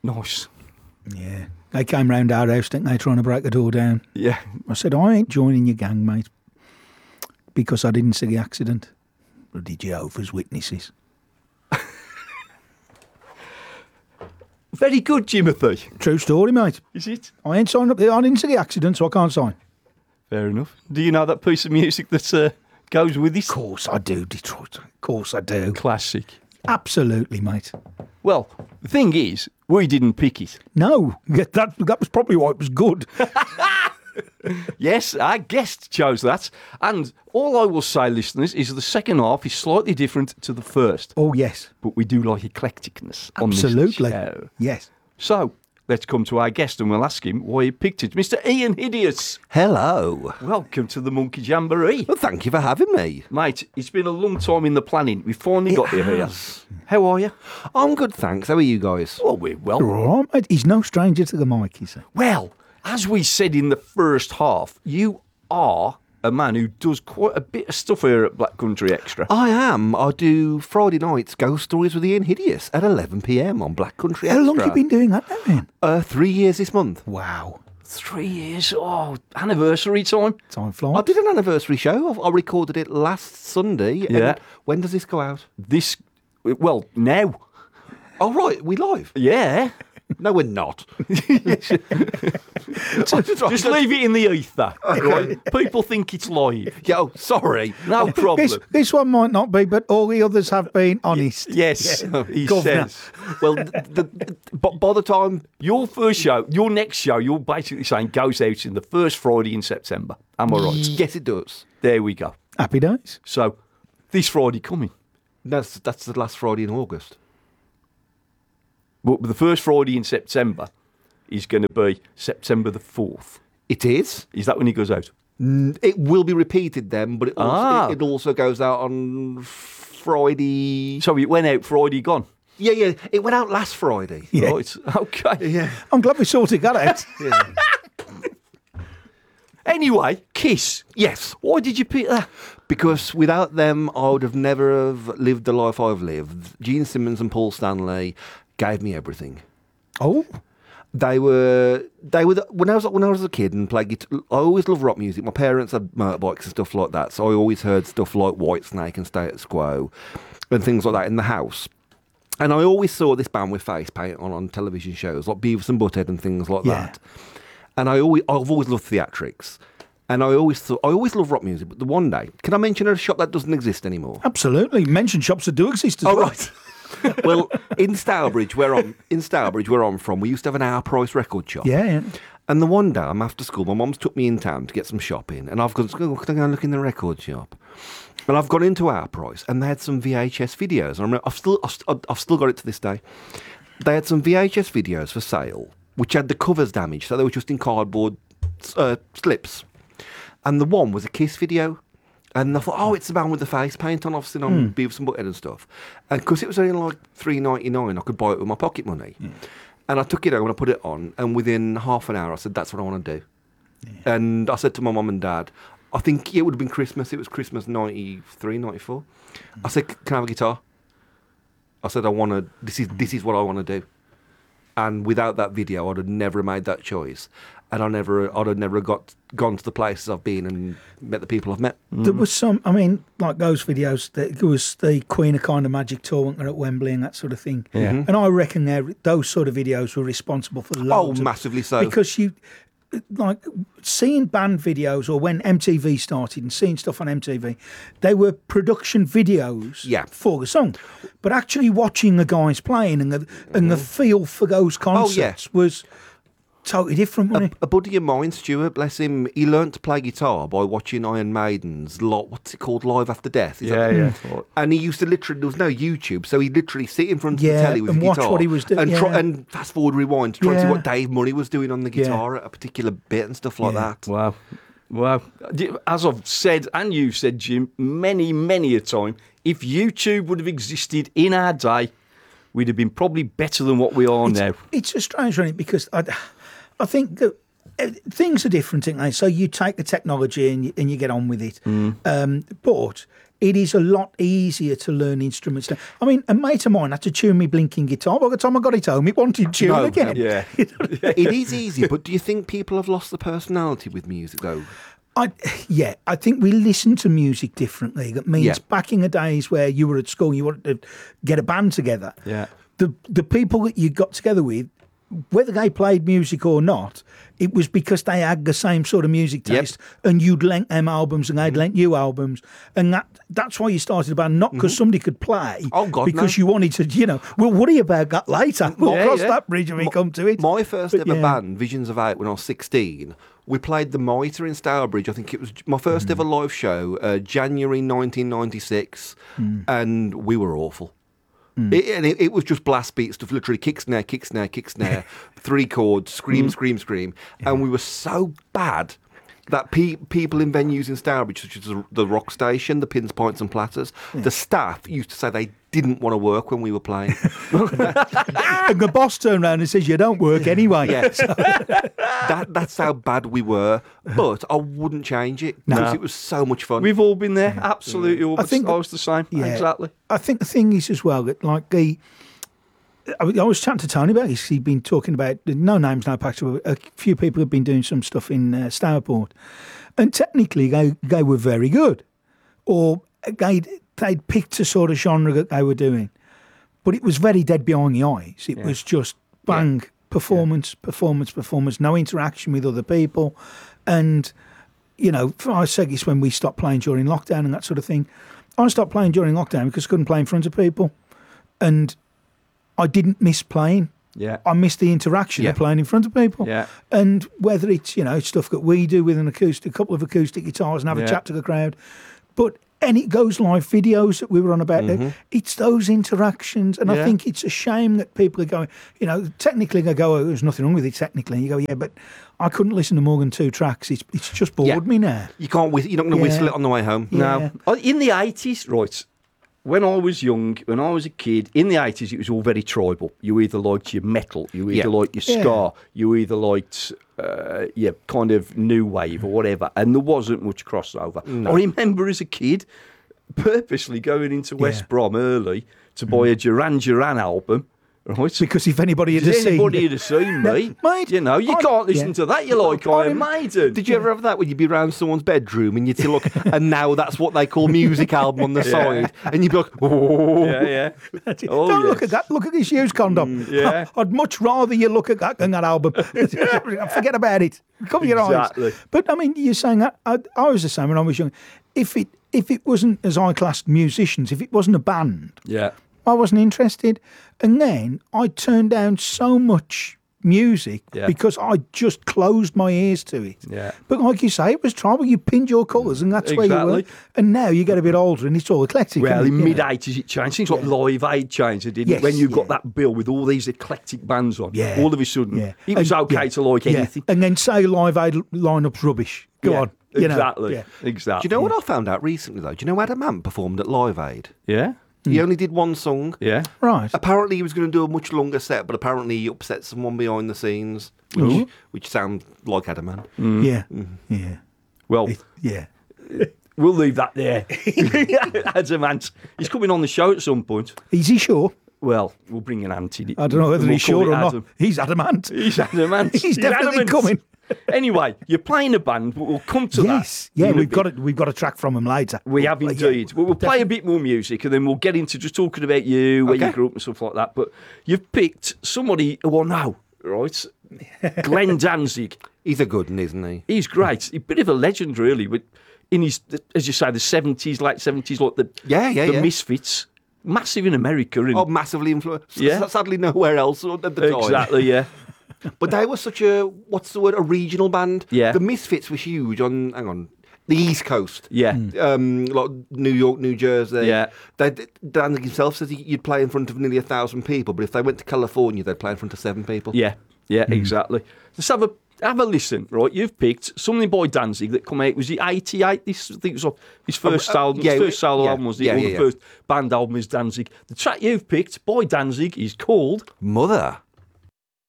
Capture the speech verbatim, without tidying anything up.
Nice. Yeah. They came round our house, didn't they, trying to break the door down. Yeah. I said, I ain't joining your gang, mate, because I didn't see the accident. Bloody Jehovah's Witnesses. Very good, Jimothy. True story, mate. Is it? I ain't signed up there. I didn't see the accident, so I can't sign. Fair enough. Do you know that piece of music that uh, goes with this? Of course I do, Detroit. Of course I do. Classic. Absolutely, mate. Well, the thing is, we didn't pick it. No, that that was probably why it was good. Yes, our guest chose that. And all I will say, listeners, is the second half is slightly different to the first. Oh, yes. But we do like eclecticness on Absolutely. this show. Yes. So, let's come to our guest and we'll ask him why he picked it. Mister Ian Hideous. Hello. Welcome to the Monkey Jamboree. Well, thank you for having me. Mate, it's been a long time in the planning. We finally It got you here. has. How are you? I'm good, thanks. How are you guys? Well, we're well. You're all right, mate. He's no stranger to the mic, is he? Well, as we said in the first half, you are a man who does quite a bit of stuff here at Black Country Extra. I am. I do Friday nights Ghost Stories with Ian Hideous at eleven p.m. on Black Country How Extra. long have you been doing that now, man? Uh, three years this month. Wow. Three years. Oh, anniversary time. Time I flies. did an anniversary show. I I recorded it last Sunday. and Yeah. When does this go out? This, well, now. Oh, right. We live. Yeah. No, we're not. Just leave it in the ether. Right? People think it's live. Yeah, oh, sorry. No problem. This, this one might not be, but all the others have been honest. Yes, he Governor. says. Well, the, the, but by the time Your first show, your next show, you're basically saying goes out in the first Friday in September. Am I right? yes, it does. There we go. Happy days. So, this Friday coming. That's that's the last Friday in August. But the first Friday in September is going to be September the fourth. It is. Is that when he goes out? It will be repeated then, but it also, Ah. it, it also goes out on Friday. So it went out Friday gone. Yeah, yeah. It went out last Friday. Yeah. Right. Okay. Yeah. I'm glad we sorted that out. Anyway, Kiss. Yes. Why did you pick that? Because without them, I would have never have lived the life I've lived. Gene Simmons and Paul Stanley gave me everything. Oh, They were they were the, when I was when I was a kid and played guitar. I always loved rock music. My parents had motorbikes and stuff like that, so I always heard stuff like Whitesnake and Status Quo and things like that in the house. And I always saw this band with face paint on on television shows like Beavis and Butthead and things like Yeah. that. And I always I've always loved theatrics. And I always thought I always loved rock music. But the one day, can I mention a shop that doesn't exist anymore? absolutely. Mention shops that do exist as Oh, well. right. Well, in Stourbridge, where I'm in Stourbridge, where I'm from, we used to have an Our Price record shop. Yeah, yeah. And the one day I'm after school, my mum's took me in town to get some shopping, and I've gone, oh, can I go and look in the record shop? And I've gone into Our Price, and they had some V H S videos. I remember, I've still, I've, st- I've still got it to this day. They had some V H S videos for sale, which had the covers damaged, so they were just in cardboard uh, slips. And the one was a Kiss video. And I thought, oh, it's the band with the face paint on, obviously on Beavis and Butthead and stuff. And because it was only like three ninety-nine, I could buy it with my pocket money. And I took it home and I put it on, and within half an hour, I said, that's what I want to do. Yeah. And I said to my mum and dad, I think it would have been Christmas. It was Christmas ninety-three, ninety-four. Mm. I said, can I have a guitar? I said, I want to, this is, this is what I want to do. And without that video, I'd have never made that choice. And I never, I'd have never got gone to the places I've been and met the people I've met. There was some, I mean, like those videos, there was the Queen of Kind of Magic tour, weren't there, at Wembley and that sort of thing. Yeah. And I reckon they're- those sort of videos were responsible for Oh, loads of- massively so. Because you, like, seeing band videos, or when M T V started and seeing stuff on M T V, they were production videos Yeah. for the song. But actually watching the guys playing and the, and the feel for those concerts Oh, yeah. was totally different, wasn't it? A buddy of mine, Stuart, bless him, he learnt to play guitar by watching Iron Maiden's, lo- what's it called, Live After Death? Is Yeah, that- yeah. And he used to literally, there was no YouTube, so he'd literally sit in front of Yeah, the telly with and a watch guitar. what he was doing, And, try, yeah. and fast forward, rewind, to try and see Yeah. what Dave Murray was doing on the guitar at a particular bit and stuff like Yeah. that. Wow. Wow. As I've said, and you said, Jim, many, many a time, if YouTube would have existed in our day, we'd have been probably better than what we are it's, now. It's a strange one because I, I think that uh, things are different, aren't they? So you take the technology and you, and you get on with it. Mm. Um, but it is a lot easier to learn instruments now. I mean, a mate of mine had to tune me blinking guitar. By the time I got it home, it wanted tune No, again. Yeah. It is easy, but do you think people have lost the personality with music, though? I, yeah, I think we listen to music differently. That means Yeah. back in the days where you were at school, you wanted to get a band together. Yeah. The the people that you got together with, whether they played music or not, it was because they had the same sort of music Yep. taste, and you'd lent them albums and they'd lent you albums, and that that's why you started a band, not because somebody could play, Oh, God, because no. you wanted to, you know. We'll worry about that later. We'll Yeah, cross yeah. that bridge when we come to it. My first But ever yeah. band, Visions of Eight, when I was sixteen, we played the Mitre in Stourbridge. I think it was my first ever live show, uh, January nineteen ninety-six, and we were awful. It, and it, it was just blast beat stuff, literally kick snare, kick snare, kick snare, three chords, scream, scream, scream. And we were so bad that pe- people in venues in Stourbridge, such as the, the Rock Station, the Pins, Pints and Platters, the staff used to say they didn't want to work when we were playing. And the boss turned around and says, "You don't work anyway." Yeah. that, that's how bad we were. But I wouldn't change it because No. it was so much fun. We've all been there. Absolutely. All I the- think- I was the same. Yeah. Exactly. I think the thing is as well that like the. I I was chatting to Tony about this. He'd been talking about no names, no packs. But a few people have been doing some stuff in uh, Stourport, and technically they they were very good, or they they'd picked a sort of genre that they were doing, but it was very dead behind the eyes. It Yeah. was just bang performance, performance, performance. No interaction with other people, and you know, for I said this when we stopped playing during lockdown and that sort of thing. I stopped playing during lockdown because I couldn't play in front of people, and I didn't miss playing. Yeah. I missed the interaction Yeah. of playing in front of people. Yeah. And whether it's, you know, stuff that we do with an acoustic, a couple of acoustic guitars and have Yeah. a chat to the crowd, but any Goes Live videos that we were on about, there, it's those interactions. And I Yeah. think it's a shame that people are going, you know, technically they go, oh, there's nothing wrong with it technically. And you go, yeah, but I couldn't listen to more than two tracks. It's, it's just bored Yeah. me now. you can't. Whist- you're not going to Yeah. whistle it on the way home. Yeah. No. Oh, in the eighties, right, when I was young, when I was a kid, in the eighties, it was all very tribal. You either liked your metal, you either Yeah. liked your Yeah. ska, you either liked uh, yeah, kind of new wave or whatever, and there wasn't much crossover. I remember as a kid purposely going into West Yeah. Brom early to buy a Duran Duran album. Right? Because if anybody had If seen anybody had seen me, Mate, you know, you I- can't listen yeah. to that. You like Iron Maiden. Did you ever have that when you'd be around someone's bedroom and you'd see, look, and now that's what they call music album on the side, and you'd be like, oh, Yeah, yeah. Oh, Don't look yes. at that. Look at this used condom. yeah. I'd much rather you look at that than that album. Forget about it. Cover your Exactly. eyes. But I mean, you're saying that I, I was the same when I was young. If it if it wasn't as I classed musicians, if it wasn't a band, Yeah. I wasn't interested. And then I turned down so much music Yeah. because I just closed my ears to it. Yeah. But like you say, it was tribal. You pinned your colours, and that's where you were. Exactly. And now you get a bit older, and it's all eclectic. Well, isn't it? in You mid know? eighties, it changed. Things like Live Aid changed, didn't Yes, it? When you got yeah. that bill with all these eclectic bands on, Yeah. all of a sudden, Yeah. it was And- okay yeah. to like Yeah. anything. And then say Live Aid lineup's rubbish. Go Yeah, on. You know, exactly. yeah. Exactly. Do you know what I found out recently, though? Do you know Adam Ant performed at Live Aid? Yeah. He only did one song. Yeah. Right. Apparently, he was going to do a much longer set, but apparently, he upset someone behind the scenes, which, which sounds like Adam Ant. Yeah. Mm-hmm. Yeah. Well, It- yeah. we'll leave that there. Adam Ant. He's coming on the show at some point. Is he sure? Well, we'll bring an Ant in. I don't know whether We'll he's call sure it or not. Adam. He's adamant. He's Adam Ant. He's definitely adamant. coming. Anyway, you're playing a band, but we'll come to Yes. that. Yeah, in a we've bit. got it. We've got a track from him later. We have But, yeah, indeed. Well, we'll play a bit more music and then we'll get into just talking about you, where you Okay. grew up and stuff like that. But you've picked somebody who I know, right? Glenn Danzig. He's a good one, isn't he? He's great. He's a bit of a legend, really. But in his, as you say, the seventies, late seventies, like the, Yeah, yeah, the yeah. Misfits. Massive in America. And Oh, massively influenced. Yeah. Sadly, nowhere else at the time. exactly, yeah. But they were such a, what's the word, a regional band. Yeah. The Misfits were huge on, hang on, the East Coast. Yeah. Um, like New York, New Jersey. Yeah. They, Danzig himself says he- you'd play in front of nearly a thousand people, but if they went to California, they'd play in front of seven people. Yeah, yeah, Hmm. exactly. Let's have a have a listen, right? You've picked something by Danzig that come out. Was it eighty-eight? This I think it was off his first uh, album. yeah, his first solo yeah, album was the, yeah, or yeah, the yeah. first band album is Danzig. The track you've picked by Danzig is called Mother.